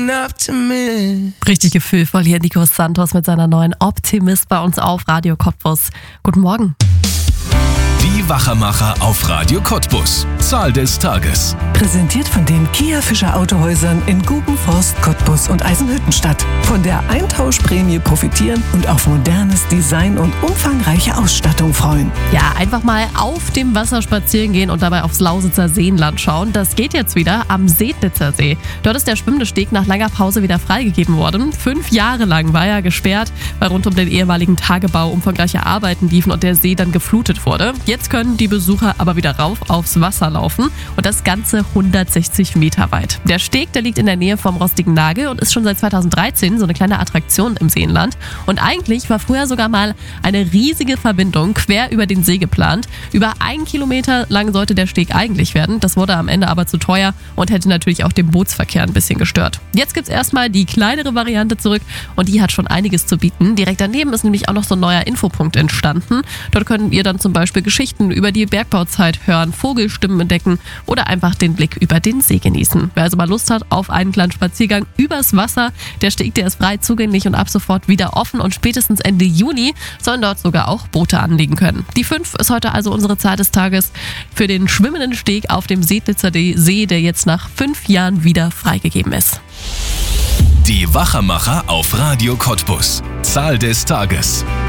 an optimist. Richtig gefühlvoll hier Nico Santos mit seiner neuen Optimist bei uns auf Radio Cottbus. Guten Morgen. Die Wachermacher auf Radio Cottbus. Zahl des Tages. Präsentiert von den Kia Fischer Autohäusern in Gubenforst, Cottbus und Eisenhüttenstadt. Von der Eintauschprämie profitieren und auf modernes Design und umfangreiche Ausstattung freuen. Ja, einfach mal auf dem Wasser spazieren gehen und dabei aufs Lausitzer Seenland schauen. Das geht jetzt wieder am Sednitzer See. Dort ist der schwimmende Steg nach langer Pause wieder freigegeben worden. 5 Jahre lang war er gesperrt, weil rund um den ehemaligen Tagebau umfangreiche Arbeiten liefen und der See dann geflutet wurde. Jetzt können die Besucher aber wieder rauf aufs Wasser laufen und das Ganze 160 Meter weit. Der Steg, der liegt in der Nähe vom Rostigen Nagel und ist schon seit 2013 so eine kleine Attraktion im Seenland. Und eigentlich war früher sogar mal eine riesige Verbindung quer über den See geplant. Über 1 Kilometer lang sollte der Steg eigentlich werden. Das wurde am Ende aber zu teuer und hätte natürlich auch den Bootsverkehr ein bisschen gestört. Jetzt gibt es erstmal die kleinere Variante zurück und die hat schon einiges zu bieten. Direkt daneben ist nämlich auch noch so ein neuer Infopunkt entstanden. Dort könnt ihr dann zum Beispiel Geschichten über die Bergbauzeit hören, Vogelstimmen entdecken oder einfach den Blick über den See genießen. Wer also mal Lust hat auf einen kleinen Spaziergang übers Wasser, der Steg, der ist frei zugänglich und ab sofort wieder offen und spätestens Ende Juni sollen dort sogar auch Boote anlegen können. Die 5 ist heute also unsere Zahl des Tages für den schwimmenden Steg auf dem Sednitzer See, der jetzt nach 5 Jahren wieder freigegeben ist. Die Wachermacher auf Radio Cottbus. Zahl des Tages.